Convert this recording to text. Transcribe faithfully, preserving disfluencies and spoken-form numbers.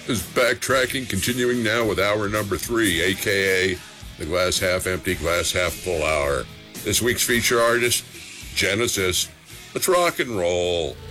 Is backtracking continuing now with hour number three, a k a the glass half empty, glass half full hour. This week's feature artist, Genesis. Let's rock and roll.